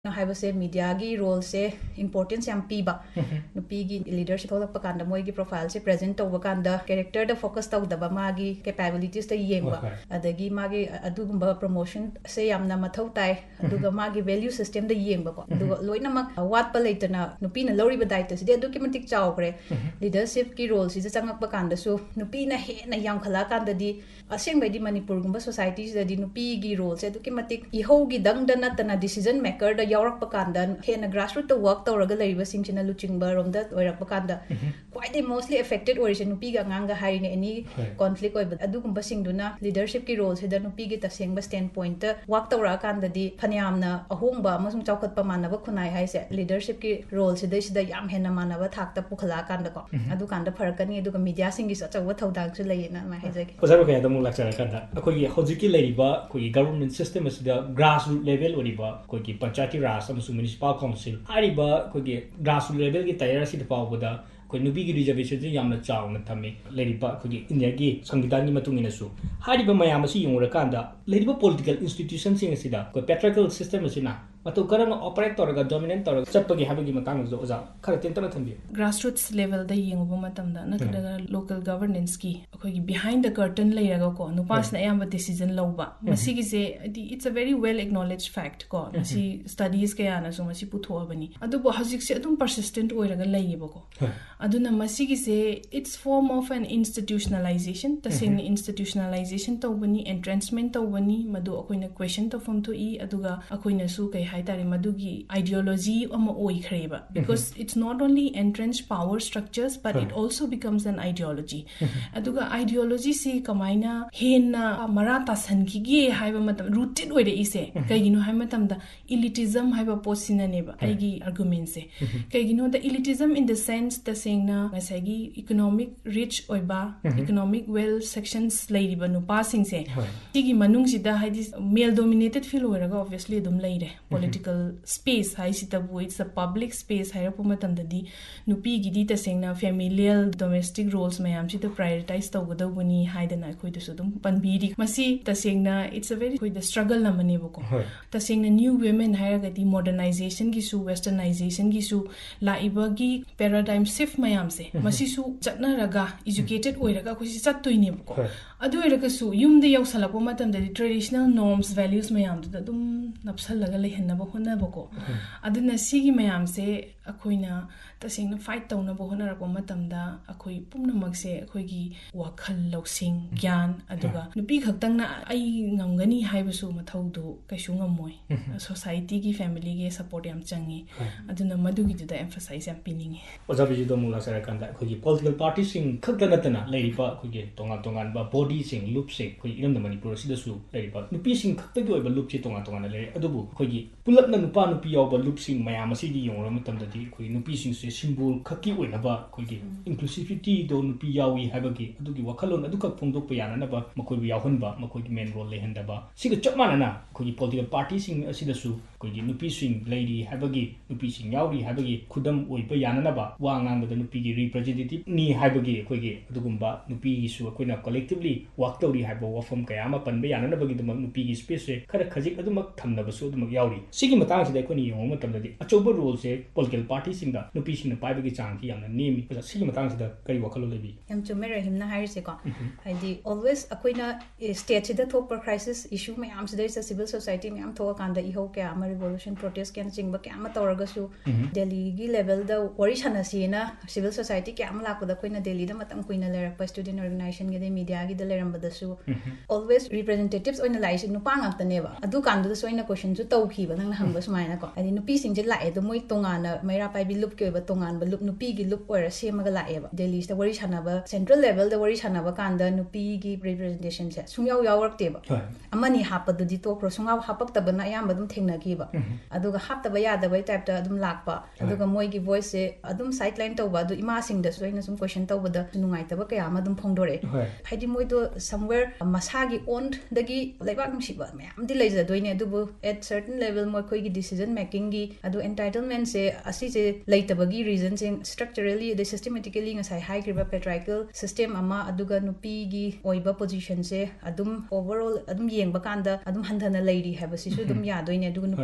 हाइबसे media की role से importance याम पीबा नुपी की लीडरशिप थोलक पकांदा मोई की प्रोफाइल से प्रेजेंट तौब कांदा कैरेक्टर द फोकस तौदबा मागी कैपेबिलिटीज द येंबा अदगी मागी अदुगुंबा प्रमोशन से यामना मथौ ताई अदुगा मागी वैल्यू सिस्टम द येंबा को अदुगा लोइनमक वाटपा लेतना नुपी न लौरिबा दायित्व से अदुकी मतिक चावख्रे लीडरशिप की रोल से चंगकपा कांदसु नुपी न हेना याम खला कांददी असेंगबैदी मणिपुर गुंबा सोसाइटी ददी नुपी की रोल से अदुकी मतिक इहोगी दंग नतना डिसीजन मेकर द यावरकपा कांदा हेना ग्रासरूट द वर्क तौरगा लैरिबा सिंगसिना लुचिंगबा रोमदा ओइरकपा कांदा क्वाइटली मोस्टली अफेक्टेड ओरिसे नुपी गा ngang हारिने एनी कॉन्फ्लिक्ट ओइबा अदुगुंबा सिंगदुना लीडरशिप की रोल से द नुपी गी तसेंगबा स्टैंड पॉइंट वर्क तौरा कांददी फनियामना अहोंगबा अमसुंग चावखतपा मानबा खुनाई हाइसे लीडरशिप की रोल से दैसिदा याम हेना मानबा थाकता पुखला कांदा को अदु कांदा फरकनी अदुगा मीडिया सिंगी सचवा थौदांगसु लैयेना मा हाइजेगे ओजारो कया दमु लाक्चर कांदा अखोगी हौजिकी लैरिबा कोई government system असिदा grass root level ओरिबा कोई पंचायती राज अमसु म्युनिसिपल काउंसिल हारिबा कोई ग्रास रूट लेवल की तयार असिदा पावबदा कोई नुपी की रिजर्वेशन से यामना चावना थमे लैरिबा कोई इंडिया की संविधान की मतुंगिनसु हारिबा मयाम असि योंगरकांदा लैरिबा पॉलिटिकल इंस्टीट्यूशन सिंग असिदा कोई पेट्रियार्कल सिस्टम असिना मतु करम ऑपरेट तौरगा डोमिनेंट तौरगा चप्पगी हाबगी मतंग ओजा खर तेंतना Thumby grassroots level the येंगबो मतमदा नत्रगा local governance की अखोगी बिहाइंड द कर्टन लैरगा को नुपासना याम डिसीजन लौबा मसिगी से it's a very well acknowledged fact को मसि स्टडीज के याना सो मसि पुथोबनी अदुबो हजिक से अदुम पर्सिस्टेंट ओइरगा लैयेबो को अदुना मसिगी से it's form of N institutionalisation तसेंग institutionalisation तौबनी एंट्रेंसमेंट तौबनी मदु अखोइना question तौफम थोई अदुगा अखोइना सु कै हाइतारे मदुगी आइडियोलॉजी अमा ओइखरेबा because it's not only entrance power structures but it also becomes an ideology अदुगा ideology से कमाइना हेना मरा तासनखिगे हाइबा मतम रूटेड ओइरे इसे कैगिनो हाइ मतमदा इलिटिज्म हाइबा पोसिनानेबा आइगी आर्गुमेंट से कैगिनो the इलिटिज्म in the sense the सेंगना मसागी economic rich ओइबा economic well sections लैरिबा नुपा सिंग से तिगी मनुंग सिदा हाइदि मेल डोमिनेटेड फील ओइरगा ऑब्वियसली दुम लैरे political space haisitabu it's a public space hairapu matandadi nupi gidi tasengna familial domestic roles mayam si to prioritize tawgadawuni haidana khoi du sudum panbiri masi tasengna it's a very khoi the struggle na mane boko tasengna new women hairagadi modernization gi su westernization gi su laiba gi paradigm shift mayam se masi su chatna raga educated oiraga khoi si chattoine boko adu oiraga su yumde yausalapo matandadi traditional norms values mayam du dum napsal laga lehenna होनाबको अदुना सिगी मयाम से अखोइना तसेंगना fight तौनबो होनारको मतमदा अखोइ पुमनमक से अखोइगी वाखल लौसिंग ज्ञान अदुगा नुपी खक्तंगना आई ngамगनी हाइबसु मथौदु कैसु ngमोय society की family के support याम चंगी अदुना मदुगी दुदा emphasise याम pinning ओजाबिजु दो मुला सरकांदा अखोइगी political party सिंग खक्तनतना लैरिबा अखोइगी तोंगा बा body सिंग loop से अखोइ Iram the Manipur सिदसु लैरिबा नुपी Singh खक्तगी ओइबा loop से तोंगा ले अदुबु अखोइगी पुलपना नुपा नुपी यावबा लुप सिंग मयाम असिगी योंगरा मतमददी अखोइ नुपी सिंग से सिंबल खक्की ओइनबा अखोइगी इंक्लूसिविटी दो नुपी यावी हाइबगी अदुगी वखलोन अदुका फोंदोक याननबा मखोइबु यावहनबा मखोइगी मेन रोल लेहनदबा सिग चपमानना अखोइगी पॉलिटिकल पार्टी सिंग असिदसु अखोइगी नुपी सिंग लैरी हाइबगी नुपी सिंग यावरी हाइबगी खुदम ओइबा याननबा वा ngangbada नुपीगी रिप्रेजेंटेटिव नि हाइबगी अखोइगी अदुगुंबा नुपीगी सु अखोइना कलेक्टिवली वर्क तौरी हाइबा वफम कयामा पनबे याननबगी दमक नुपीगी स्पेस से खर खजिक अदुमक थमनबसु अदुमक यावरी सिगी मतंग सिदा अखोइनी योंग मतमददी अचौबा रोल से पॉलिटिकल पार्टी सिंगदा नुपी सिंगना पाइबगी चांग यामना नेमी पजा सिगी मतंग सिदा कई वखलो लेबी एम चुमे रहिमना हाइसे को हाइदि ऑलवेज अखोइना स्टेट सिदा थोपर क्राइसिस इशू मयाम सिदा सिविल सोसाइटी मयाम थोका कांदा इहो के आमा रिवोल्यूशन प्रोटेस्ट के चिंगबा के आमा तौरगसु दिल्ली गी level the worry सनसीना civil society के आमा लापदा अखोइना दिल्ली द मतम कुइना लेरप स्टूडेंट ऑर्गेनाइजेशन के दे मीडिया गी द लेरमबदसु ऑलवेज रिप्रेजेंटेटिव्स ओइना लाइसे नुपा ngaktaनेबा अदु कांदु सोइना क्वेश्चन जु तौखिबा नंग हंग सुमाइना को आदि नुपी सिंजे लाए द मोइ तोंगाना मैरा पाइबी लुप के ओइबा तोंगान बा लुप नुपी गी loop ओइरा सेमगा लाएबा Delhi the worry सनाबा central level the worry सनाबा कांदा नुपी गी रिप्रेजेंटेशन से सुंयाव यावरक्तेबा अमनी हापदुदि तोक्रो सुंगाव हापक्तबना याम दum थेंगनाकीबा अदुगा हापतबा यादबा टाइप ता अदुम लाकपा अदुगा मोइगी वॉइस से अदुम साइडलाइन तौबा अदु इमा सिंग द सोइना सुम क्वेश्चन तौबदा नुंगाइतबा कया मा दum फोंदोरे हाइदि मोइदो समवेयर मसागी ओन दगी लेबाक सिबा मयाम दि लेजदोइने अदुबु एट सर्टेन लेवल मोइ खोइगी डिसीजन मेकिंग गी अदु एंटाइटलमेंट से असि से लेतबगी रीजन से structurally the systematically ngasai हाइग्रिबा पेट्राइकल system अमा अदुगा नुपी गी ओइबा पोजीशन से अदुम ओवरऑल अदुम येंगबा कांदा अदुम हंधना लेरी हैबसिसु अदुम यादोइने अदुगा नुपी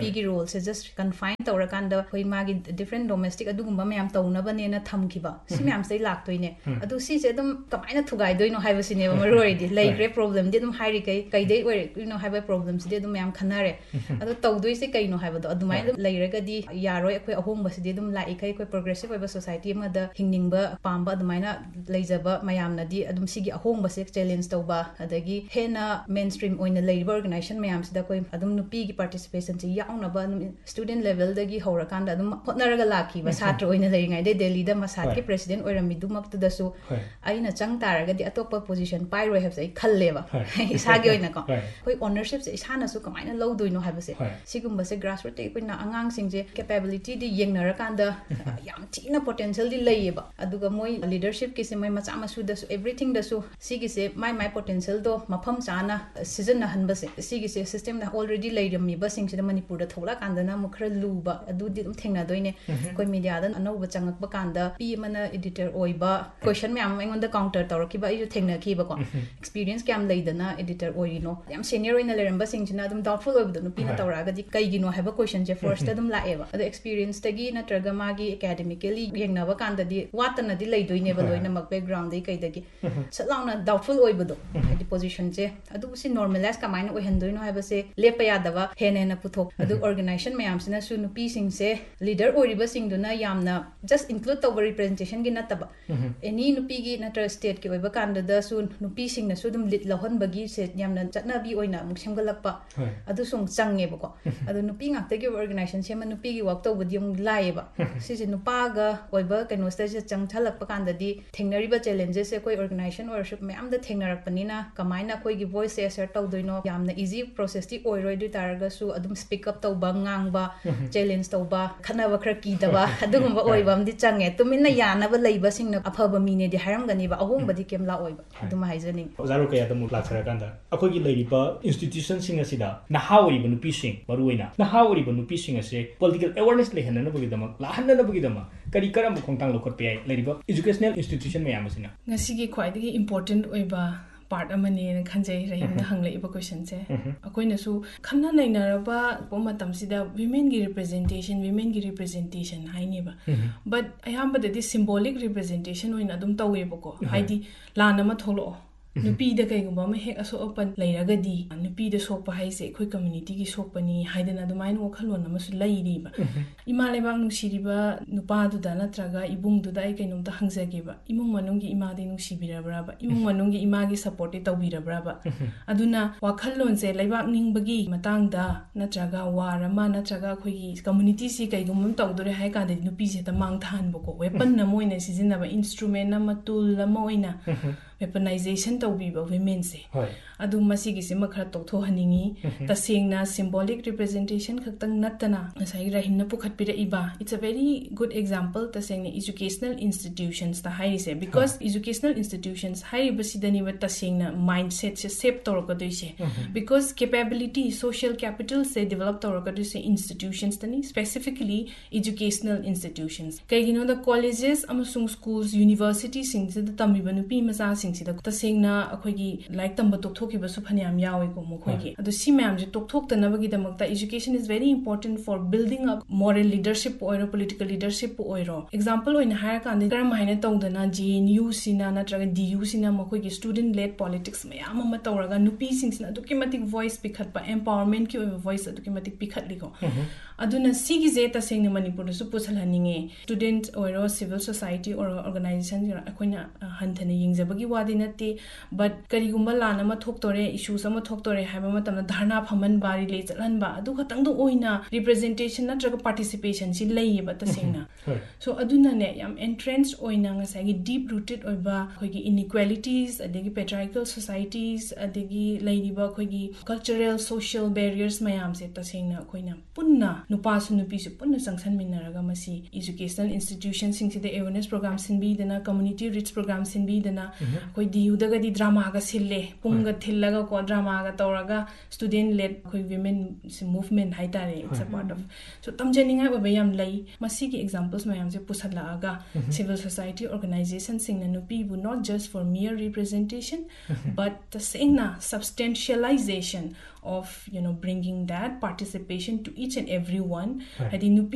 नुपीगी रोल से जस्ट कन्फाइन तौरकांदा होई मागी डिफरेंट डोमेस्टिक अदुगुंबा मैम तौनबनेना थमखिबा सी मैम से लाक्तोइने अदु सी से दम कमाइना थुगाइदोइनो हाइबसिने मरोइदि लेग्रे प्रॉब्लम दि दम हाइरि कई ओइरे नो हाइबा प्रॉब्लम से दम मैम खनारे अदु तौदोइ से कइनो हाइबदो अदुमाइ दम लेरगदि यारोय अखोय अहोंग बसिदि दम लाई कई कोई प्रोग्रेसिव ओइबा सोसाइटी मदा हिंगनिंगबा पांबा अदुमाइना लेजबा मैमनदि अदुम सिगी अहोंग बसे चैलेंज तौबा अदगी हेना मेनस्ट्रीम ओइना लेरिबा ऑर्गेनाइजेशन मैम सिदा कोई अदुम नुपी की पार्टिसिपेशन से याउनबा स्टूडेंट लेवल दगी होरकांदा अदुम होटनरगा लाखिबा छात्र ओइना लेरिङाइ दे दिल्ली दा मसाद के प्रेसिडेंट ओइरमिदुमक्तदसु आइना चंग तारगदि अतोपा पोजीशन पाइरोय हेबसे खल्लेबा इसागे ओइना को कोई ओनरशिप से इसानासु कमाइना लौदोइनो हाबसे सिगुम्बसे ग्रासरूट ते कोइना आंगांग सिंजे कैपेबिलिटी दि येंगनरकांदा याम थिना पोटेंशियल दि लैयेबा अदुगा मोय लीडरशिप किसे मोय मचा मसुदसु एवरीथिंग दसु सिगिसे माय पोटेंशियल दो मफम चाना सीजन हनबसे सिगिसे सिस्टम दा ऑलरेडी लैरमिबा सिंगसे मणिपुर दा थोला कांदना मुखर लुबा अदुदि दम थेंगना दोइने कोई मीडिया दा अनौब चंगकबा कांदा पी मना एडिटर ओइबा क्वेश्चन मैम एंगोंदा काउंटर तौरकिबा इजु थेंगना खिबा को एक्सपीरियंस कैम लैदना एडिटर ओइनो याम सीनियर ओइना लेरंबा सिंगसिना दम डाउटफुल ओइबदो नुपीना तौरागदि कईगिनो हाइबा क्वेश्चन जे फर्स्ट दम लाएबा अद एक्सपीरियंस तगी नत्रगा मागी एकेडमिकली येंगनाबा कांददि वातनादि लैदोइनेबा लोइना मक बैकग्राउंड दे कईदगी सलाउना डाउटफुल ओइबदो हाइदि पोजीशन जे अदु सि नॉर्मलाइज कमाइना ओइहंदोइनो हाइबसे लेपा यादबा हेनेना पुथोक अदु ऑर्गेनाइजेशन मैमसिना सु नुपी सिंगसे लीडर ओइरिबा सिंगदुना यामना जस्ट इंक्लूड तौबा रिप्रेजेंटेशन गी नतबा एनी नुपी गी नत्र स्टेट के ओइबा कांददा सु नुपी सिंगना सु दम लिट लहनबगी से यामना चटनाबी ओइना मुक सेमगलकपा अदु सुंग चंगेबको अदु नुपी ngakte gi organization sema nupi gi work tawbudi yung laiba sisi nupaga oiba kainosda je changthalakpa kandadi thengnariba challenges se koi organization worship mayam da thengnarakpanina kamaina koi gi voice assert tawdoino yamna easy process ti oiroi du taraga su adum speak up tawba ngangba challenge tawba khanawa khra ki daba adugumba oiba amdi change tumina yana ba leiba singna aphaba mine di haramgani ba ahongbadi kemla oiba aduma haijani ozaro kaya tamu laksharakanda akoi gi leiriba institution sing asida nahawi ba nupi sing baruina nahawi ba nupi sing ase political awareness lehanana bugidama lahanana bugidama kari karam khongtang lokot pe leiriba educational institution mayam asina ngasi gi khwaidagi important oiba part amane khanjai rahim hangle iba question se akoina su khanna nainaraba poma tamsida women gi representation haineba but ayamba de symbolic representation oina adum taweba ko haidi lana ma tholo nupi da kai gumba ma hek aso open lairagadi nupi da sokpa haise khoi community gi sokpani haidana dumain wakhalon amasu lairiba ima lebang nusiriba nupa du da natraga ibung du dai kainom ta hangjageba imung manung gi ima de nusibirabraba imung manung gi ima gi support tawbirabraba aduna wakhalon se laibak ningbagi matang da natraga warama natraga khoi gi community si kai gumum tawdore hai ka de nupi se ta mang than boko weapon na moina sizinaba instrument na matul na moina weaponization tawbiba women se adu masigi sima khara tokho haningi tasengna symbolic representation khaktang natana ngasai rahinna pukhat pira iba it's a very good example tasengna educational institutions ta hai se because educational institutions hai basidani wa tasengna mindset se shape torka doise because capability social capital se develop torka doise institutions tani specifically educational institutions kaigino the colleges amasung schools universities sing se tamiba nupi macha sing se tasengna akhoi like tamba tokthokhiba su phanyam yawe ko mokhoigi adu si myam je tokthoktanabagi damakta education is very important for building up moral leadership or political leadership or example oina hire kan karam haina tawdana GNU sina natraga DU sina mokhoigi student led politics mayam ama tawraga nupi singsina adukimatic voice pikhatpa empowerment ki oiba voice adukimatic pikhatliko aduna sigi je tasengna manipur su pusalhaninge student or civil society or organization akoina hanthana yingjabagi wadi nate but karigumba lana ma thoktor issues ama thoktor haiba matamna dharna phaman bari le chalan ba adu khatang do oina representation na traga participation si leiba tasengna so aduna ne yam entrenched oina ngasai gi deep rooted oiba khoi gi inequalities adegi patriarchal societies adegi leiriba khoi gi cultural social barriers mayam se tasengna khoina punna nupa su nupi su punna sangsan minaraga masi educational institutions sing si de awareness programs sin bi dana community reach programs sin bi dana ꯑꯩꯈꯣꯏ DU ꯗꯒꯗꯤ ꯗ꯭ꯔꯥꯃꯥꯒ ꯁꯤꯜꯂꯦ ꯄꯨꯡꯒ ꯊꯤꯜꯂꯒ ꯀꯣ ꯗ꯭ꯔꯥꯃꯥꯒ ꯇꯧꯔꯒ student ꯂꯦꯗ ꯑꯩꯈꯣꯏ women movement ꯍꯥꯏꯇꯥꯔꯦ it's uh part of ꯁꯣ ꯇꯝꯖꯅꯤꯡꯉꯥꯏ ꯑꯣꯏꯕ ꯌꯥꯝ ꯂꯩ ꯃꯁꯤꯒꯤ ꯑꯦꯛꯖꯥꯝꯄꯜꯁ ꯃꯌꯥꯝꯁꯦ ꯄꯨꯁꯜꯂꯛꯑꯒ ꯁꯤꯚꯤꯜ ꯁꯣꯁꯥꯏꯇꯤ ꯑꯣꯔꯒꯅꯥꯏꯖꯦꯁꯟꯁꯤꯡꯅ ꯅꯨꯄꯤꯕꯨ not just for ꯃꯤꯌꯔ representation but ꯇꯁꯦꯡꯅ substantialization of bringing that participation to each and every one. Hadi nupi